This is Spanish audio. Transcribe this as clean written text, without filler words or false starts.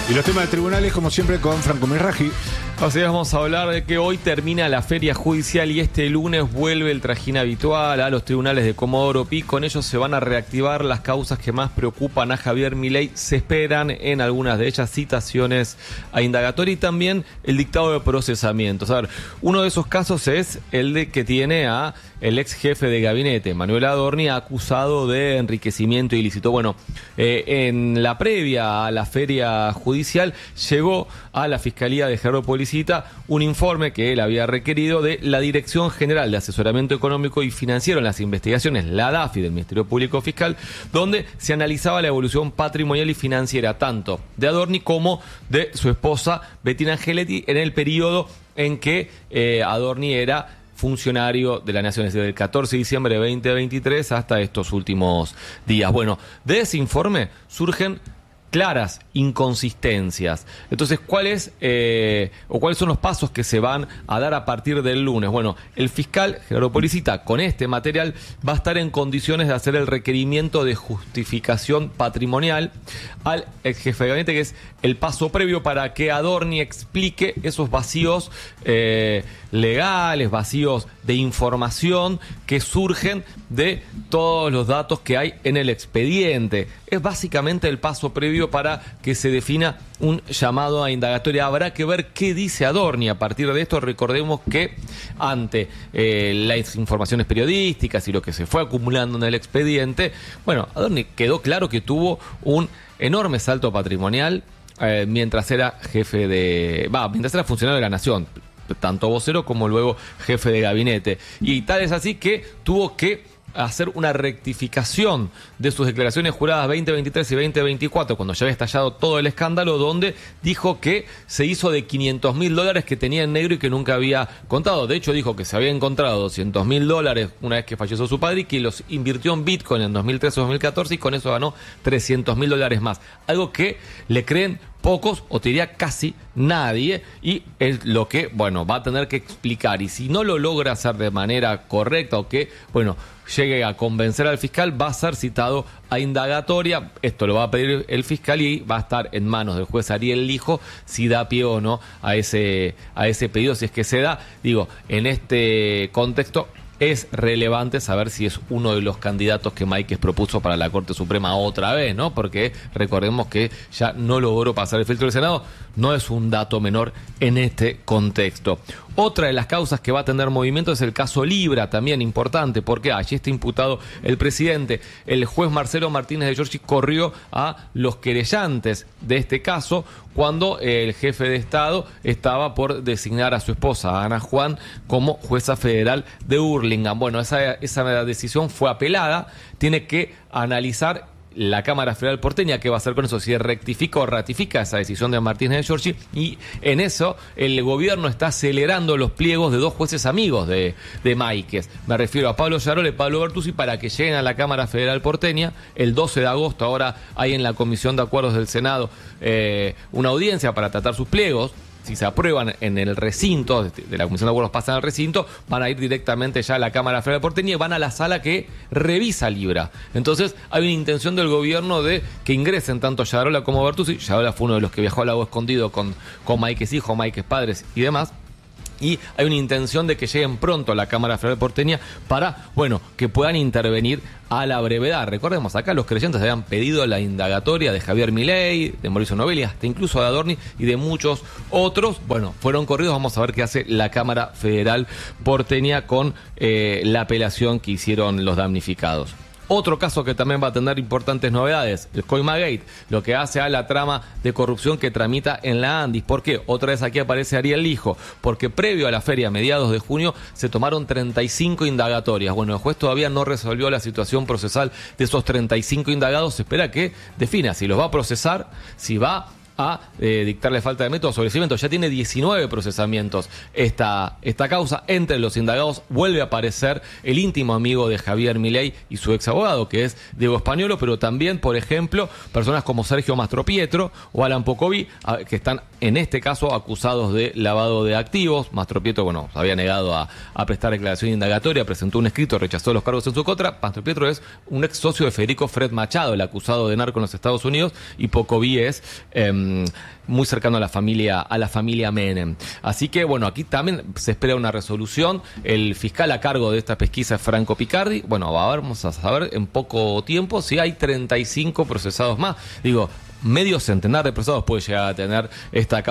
Y los temas de tribunales, como siempre, con Franco Mirraji. Así vamos a hablar de que hoy termina la feria judicial y este lunes vuelve el trajín habitual a los tribunales de Comodoro Pi. Con ellos se van a reactivar las causas que más preocupan a Javier Milei. Se esperan en algunas de ellas citaciones a indagatoria y también el dictado de procesamientos. A ver, uno de esos casos es el de que tiene a el ex jefe de gabinete, Manuel Adorni, acusado de enriquecimiento ilícito. Bueno, en la previa a la feria judicial llegó a la Fiscalía de Gerardo Policita un informe que él había requerido de la Dirección General de Asesoramiento Económico y Financiero en las Investigaciones, la DAFI del Ministerio Público Fiscal, donde se analizaba la evolución patrimonial y financiera tanto de Adorni como de su esposa Bettina Angeletti en el periodo en que Adorni era funcionario de la Nación, es decir, del 14 de diciembre de 2023 hasta estos últimos días. Bueno, de ese informe surgen claras inconsistencias. Entonces, ¿cuáles son los pasos que se van a dar a partir del lunes? Bueno, el fiscal Gerardo Policita, con este material, va a estar en condiciones de hacer el requerimiento de justificación patrimonial al ex jefe de gabinete, que es el paso previo para que Adorni explique esos vacíos legales, vacíos de información que surgen de todos los datos que hay en el expediente. Es básicamente el paso previo para que se defina un llamado a indagatoria. Habrá que ver qué dice Adorni. A partir de esto, recordemos que ante las informaciones periodísticas y lo que se fue acumulando en el expediente, bueno, Adorni quedó claro que tuvo un enorme salto patrimonial mientras era mientras era funcionario de la Nación, tanto vocero como luego jefe de gabinete. Y tal es así que tuvo que hacer una rectificación de sus declaraciones juradas 2023 y 2024, cuando ya había estallado todo el escándalo, donde dijo que se hizo de $500.000 que tenía en negro y que nunca había contado. De hecho, dijo que se había encontrado $200.000 una vez que falleció su padre y que los invirtió en Bitcoin en 2013 o 2014 y con eso ganó $300.000 más. Algo que le creen pocos, o te diría casi nadie, y es lo que, bueno, va a tener que explicar. Y si no lo logra hacer de manera correcta o que, bueno, llegue a convencer al fiscal, va a ser citado a indagatoria. Esto lo va a pedir el fiscal y va a estar en manos del juez Ariel Lijo si da pie o no a ese pedido, si es que se da. Digo, en este contexto es relevante saber si es uno de los candidatos que Máiquez propuso para la Corte Suprema otra vez, ¿no? Porque recordemos que ya no logró pasar el filtro del Senado. No es un dato menor en este contexto. Otra de las causas que va a tener movimiento es el caso Libra, también importante, porque allí está imputado el presidente. El juez Marcelo Martínez de Giorgi corrió a los querellantes de este caso cuando el jefe de Estado estaba por designar a su esposa, Ana Juan, como jueza federal de Hurlingham. Bueno, esa decisión fue apelada. Tiene que analizar la Cámara Federal porteña qué va a hacer con eso, si rectifica o ratifica esa decisión de Martínez de Giorgi, y en eso el gobierno está acelerando los pliegos de dos jueces amigos de Máiquez. Me refiero a Pablo Yarol y Pablo Bertuzzi para que lleguen a la Cámara Federal porteña el 12 de agosto. Ahora hay en la Comisión de Acuerdos del Senado una audiencia para tratar sus pliegos. Si se aprueban en el recinto, de la Comisión de Acuerdos pasan al recinto, van a ir directamente ya a la Cámara Federal porteña y van a la sala que revisa Libra. Entonces hay una intención del gobierno de que ingresen tanto Yarola como Bertuzzi. Yarola fue uno de los que viajó al Lago Escondido con Máiquez hijo, Máiquez padres y demás. Y hay una intención de que lleguen pronto a la Cámara Federal porteña para, bueno, que puedan intervenir a la brevedad. Recordemos, acá los creyentes habían pedido la indagatoria de Javier Milei, de Mauricio Novelli, hasta incluso de Adorni y de muchos otros. Bueno, fueron corridos. Vamos a ver qué hace la Cámara Federal porteña con la apelación que hicieron los damnificados. Otro caso que también va a tener importantes novedades, el Coimagate, lo que hace a la trama de corrupción que tramita en la Andis. ¿Por qué? Otra vez aquí aparece Ariel Lijo, porque previo a la feria, a mediados de junio, se tomaron 35 indagatorias. Bueno, el juez todavía no resolvió la situación procesal de esos 35 indagados. Se espera que defina si los va a procesar, si va a dictarle falta de método sobre cimiento. Ya tiene 19 procesamientos esta causa. Entre los indagados vuelve a aparecer el íntimo amigo de Javier Milei y su ex abogado, que es Diego Españolo, pero también, por ejemplo, personas como Sergio Mastropietro o Alan Pocoví, que están en este caso acusados de lavado de activos. Mastropietro, bueno, había negado a prestar declaración indagatoria, presentó un escrito, rechazó los cargos en su contra. Mastropietro es un ex socio de Federico Fred Machado, el acusado de narco en los Estados Unidos, y Pocoví es muy cercano a la familia Menem. Así que, bueno, aquí también se espera una resolución. El fiscal a cargo de esta pesquisa es Franco Picardi. Bueno, vamos a saber en poco tiempo si hay 35 procesados más. Digo, medio centenar de procesados puede llegar a tener esta causa.